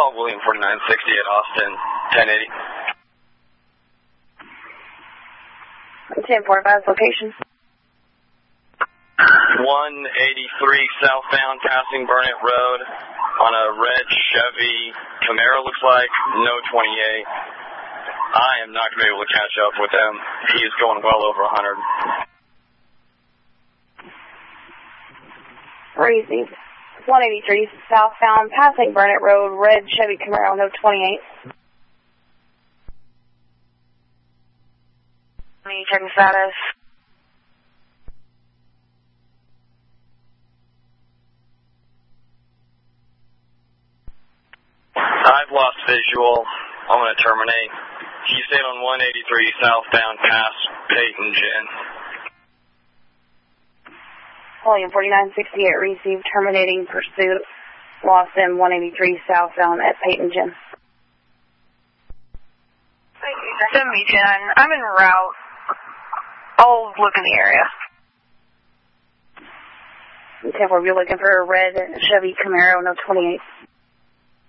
call, William 4960 at Austin, 1080. 1045 location. 183 southbound, passing Burnett Road on a red Chevy Camaro, looks like, no 28. I am not going to be able to catch up with him. He is going well over 100. Received. 183 southbound, passing Burnett Road, red Chevy Camaro, no 28. Checking status. I've lost visual. I'm going to terminate. You stayed on 183 southbound past Peyton Gin. Volume 4968 received, terminating pursuit. Lost in 183 southbound at Peyton Gin. 79. I'm en route. I'll look in the area. 10-4, you're looking for a red Chevy Camaro, no 28.